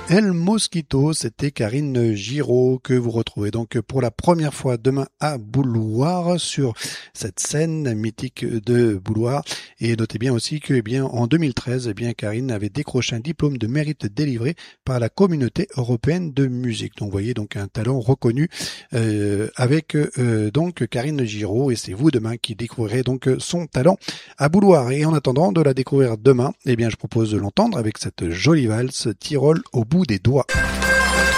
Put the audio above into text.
El Mosquito, c'était Karine Giraud que vous retrouvez donc pour la première fois demain à Bouloir sur cette scène mythique de Bouloir. Et notez bien aussi que en 2013, Karine avait décroché un diplôme de mérite délivré par la Communauté européenne de musique. Donc vous voyez donc un talent reconnu avec donc Karine Giraud, et c'est vous demain qui découvrirez donc son talent à Bouloir. Et en attendant de la découvrir demain, je propose de l'entendre avec cette jolie valse Tyrol au bout des doigts.